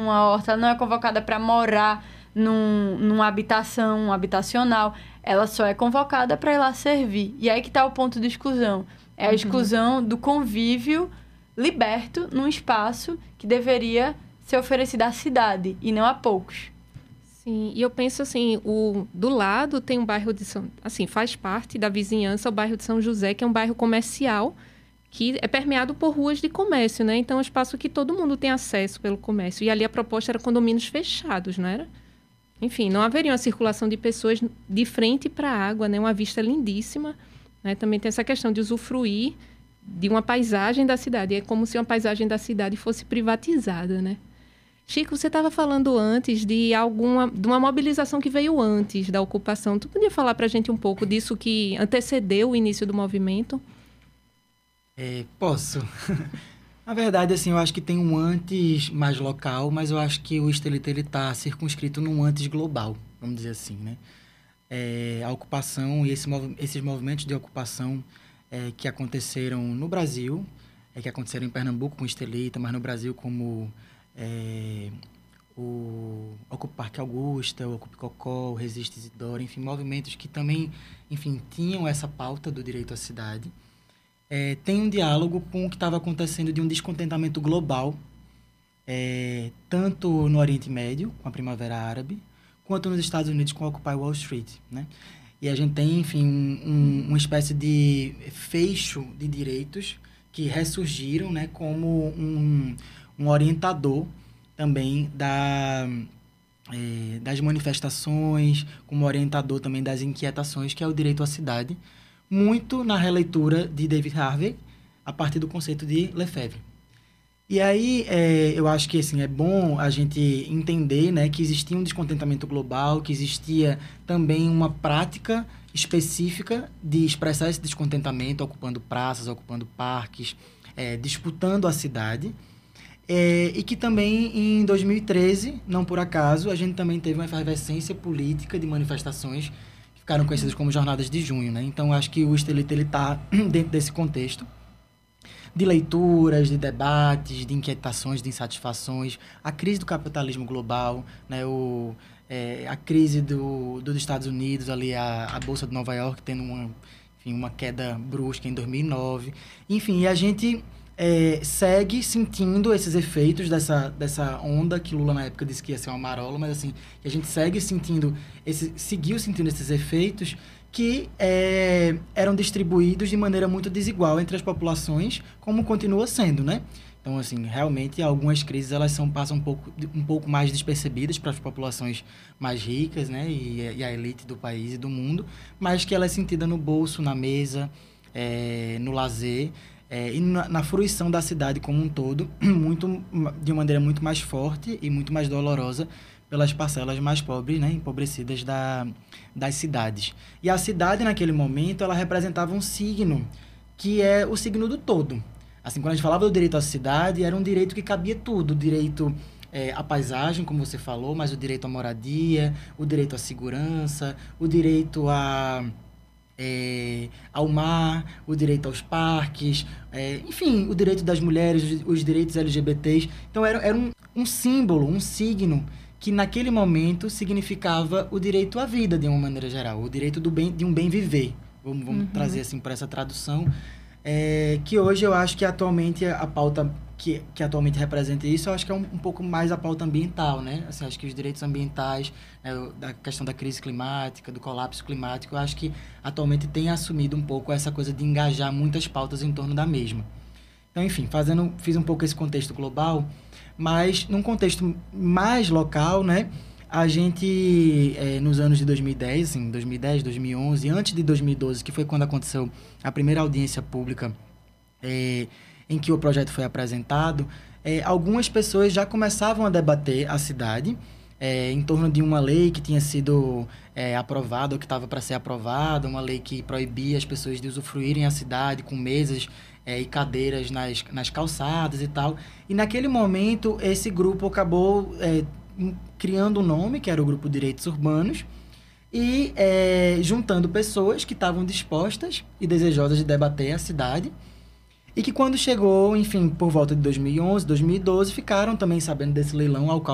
numa horta, ela não é convocada para morar numa habitação habitacional, ela só é convocada para ir lá servir. E aí que está o ponto de exclusão. É a exclusão do convívio liberto num espaço que deveria ser oferecido à cidade e não a poucos. Sim, e eu penso assim, do lado tem um bairro de assim, faz parte da vizinhança o bairro de São José, que é um bairro comercial, que é permeado por ruas de comércio, né? Então é um espaço que todo mundo tem acesso pelo comércio. E ali a proposta era condomínios fechados, não era? Enfim, não haveria uma circulação de pessoas de frente para a água, né? Uma vista lindíssima, né? Também tem essa questão de usufruir de uma paisagem da cidade. É como se uma paisagem da cidade fosse privatizada, né? Chico, você estava falando antes de uma mobilização que veio antes da ocupação. Tu podia falar para a gente um pouco disso que antecedeu o início do movimento? Posso. Na verdade, assim, eu acho que tem um antes mais local, mas eu acho que o Estelita está circunscrito num antes global, vamos dizer assim, né? A ocupação e esses movimentos de ocupação que aconteceram no Brasil, que aconteceram em Pernambuco com o Estelita, mas no Brasil como o Ocupa Parque Augusta, o Ocupa Cocó, o Resiste Isidoro, enfim, movimentos que também, enfim, tinham essa pauta do direito à cidade. Tem um diálogo com o que estava acontecendo de um descontentamento global, tanto no Oriente Médio, com a Primavera Árabe, quanto nos Estados Unidos com o Occupy Wall Street, né? E a gente tem, enfim, uma espécie de fecho de direitos que ressurgiram, né, como um orientador também das manifestações, como orientador também das inquietações, que é o direito à cidade, muito na releitura de David Harvey, a partir do conceito de Lefebvre. E aí, eu acho que assim, é bom a gente entender, né, que existia um descontentamento global, que existia também uma prática específica de expressar esse descontentamento, ocupando praças, ocupando parques, disputando a cidade. E que também, em 2013, não por acaso, a gente também teve uma efervescência política de manifestações que ficaram conhecidas como Jornadas de Junho, né? Então, acho que o Estelita está dentro desse contexto de leituras, de debates, de inquietações, de insatisfações, a crise do capitalismo global, né? A crise dos Estados Unidos, ali a Bolsa de Nova York tendo uma queda brusca em 2009. Enfim, e a gente segue sentindo esses efeitos dessa onda que Lula na época disse que ia ser uma marola, mas assim, a gente seguiu sentindo esses efeitos que eram distribuídos de maneira muito desigual entre as populações, como continua sendo, né? Então, assim, realmente, algumas crises elas passam um pouco mais despercebidas para as populações mais ricas, né? E a elite do país e do mundo, mas que ela é sentida no bolso, na mesa, no lazer, e na fruição da cidade como um todo, de uma maneira muito mais forte e muito mais dolorosa pelas parcelas mais pobres, né, empobrecidas das cidades. E a cidade, naquele momento, ela representava um signo, que é o signo do todo. Assim, quando a gente falava do direito à cidade, era um direito que cabia tudo, o direito à paisagem, como você falou, mas o direito à moradia, o direito à segurança, o direito ao mar, o direito aos parques, enfim, o direito das mulheres, os direitos LGBTs. Então, era um símbolo, um signo, que naquele momento significava o direito à vida, de uma maneira geral, o direito de um bem viver. Vamos trazer assim por essa tradução, que hoje eu acho que atualmente a pauta que atualmente representa isso, eu acho que é um pouco mais a pauta ambiental, né? Assim, acho que os direitos ambientais, da questão da crise climática, do colapso climático, eu acho que atualmente tem assumido um pouco essa coisa de engajar muitas pautas em torno da mesma. Então, enfim, fiz um pouco esse contexto global, mas num contexto mais local, né? A gente, nos anos de 2010, assim, 2010, 2011, antes de 2012, que foi quando aconteceu a primeira audiência pública em que o projeto foi apresentado, algumas pessoas já começavam a debater a cidade em torno de uma lei que tinha sido aprovada ou que estava para ser aprovada, uma lei que proibia as pessoas de usufruírem a cidade com mesas e cadeiras nas calçadas e tal. E naquele momento, esse grupo acabou criando um nome, que era o Grupo Direitos Urbanos, e juntando pessoas que estavam dispostas e desejosas de debater a cidade, e que quando chegou, enfim, por volta de 2011, 2012, ficaram também sabendo desse leilão ao qual